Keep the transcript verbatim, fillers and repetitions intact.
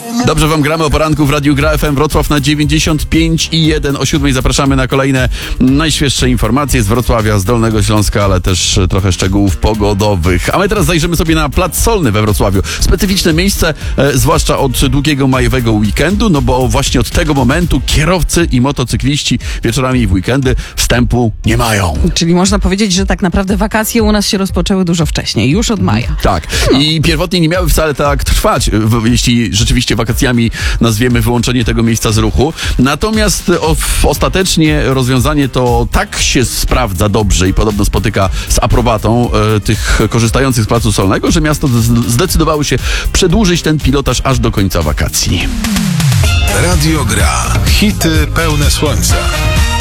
Dobrze wam gramy o poranku w Radiu Gra F M Wrocław na dziewięćdziesiąt pięć i jeden. O siódmej zapraszamy na kolejne najświeższe informacje z Wrocławia, z Dolnego Śląska, ale też trochę szczegółów pogodowych. A my teraz zajrzymy sobie na Plac Solny we Wrocławiu. Specyficzne miejsce, e, zwłaszcza od długiego majowego weekendu, no bo właśnie od tego momentu kierowcy i motocykliści wieczorami i w weekendy wstępu nie mają. Czyli można powiedzieć, że tak naprawdę wakacje u nas się rozpoczęły dużo wcześniej, już od maja. Tak. No. I pierwotnie nie miały wcale tak trwać, w, jeśli rzeczywiście wakacjami nazwiemy wyłączenie tego miejsca z ruchu. Natomiast o, w, ostatecznie rozwiązanie to tak się sprawdza dobrze i podobno spotyka z aprobatą e, tych korzystających z Placu Solnego, że miasto z, zdecydowało się przedłużyć ten pilotaż aż do końca wakacji. Radio Gra. Hity pełne słońca.